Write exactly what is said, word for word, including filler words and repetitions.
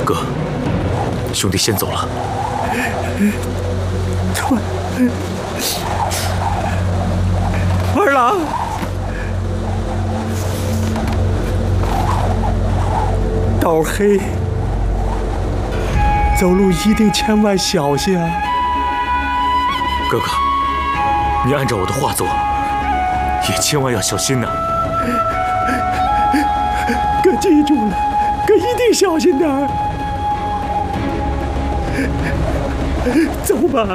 哥，兄弟先走了。 二郎，道黑，走路一定千万小心啊！ 哥哥，你按照我的话做，也千万要小心呐。 哥记住了，哥一定小心点儿。走吧。